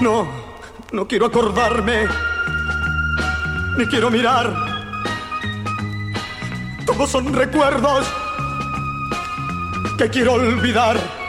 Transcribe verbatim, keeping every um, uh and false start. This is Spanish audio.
No, no quiero acordarme, ni quiero mirar. Todos son recuerdos que quiero olvidar.